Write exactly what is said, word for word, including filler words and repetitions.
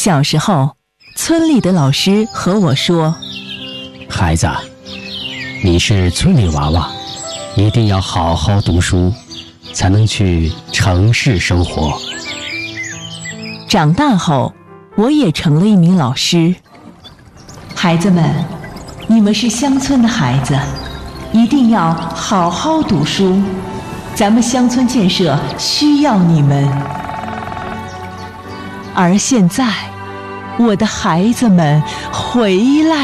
小时候，村里的老师和我说： 孩子，你是村里娃娃，一定要好好读书，才能去城市生活。 长大后，我也成了一名老师。孩子们，你们是乡村的孩子，一定要好好读书，咱们乡村建设需要你们。而现在，我的孩子们回来